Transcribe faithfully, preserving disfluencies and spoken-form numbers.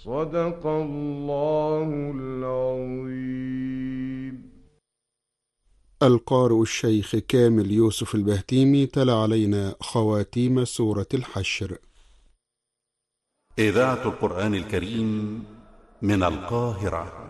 صدق الله العظيم. القارئ الشيخ كامل يوسف البهتيمي تلا علينا خواتيم سورة الحشر. إذاعة القرآن الكريم من القاهرة.